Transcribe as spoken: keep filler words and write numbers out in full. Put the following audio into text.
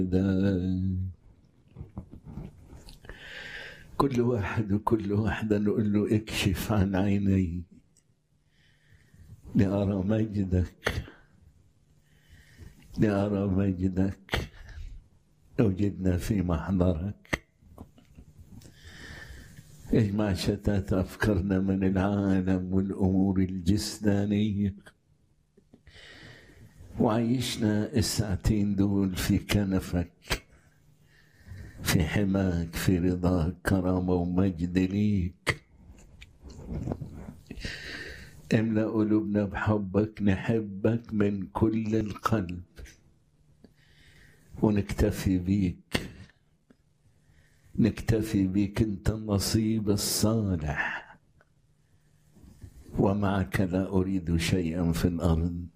كل واحد وكل واحدة نقول له اكشف عن عيني لأرى مجدك، لأرى مجدك. وجدنا في محضرك، اجمع شتات أفكارنا من العالم والأمور الجسدانية، وعيشنا الساعتين دول في كنفك، في حماك، في رضاك، كرامة ومجد ليك. املأ قلوبنا بحبك، نحبك من كل القلب ونكتفي بيك، نكتفي بيك. انت النصيب الصالح، ومعك لا أريد شيئا في الأرض.